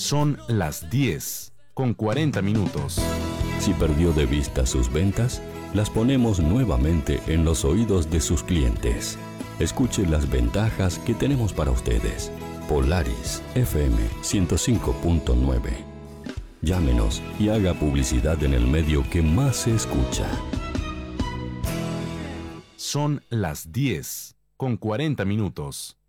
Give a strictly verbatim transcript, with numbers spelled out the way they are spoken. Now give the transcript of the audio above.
Son las diez con cuarenta minutos. Si perdió de vista sus ventas, las ponemos nuevamente en los oídos de sus clientes. Escuche las ventajas que tenemos para ustedes. Polaris F M ciento cinco punto nueve. Llámenos y haga publicidad en el medio que más se escucha. Son las diez con cuarenta minutos.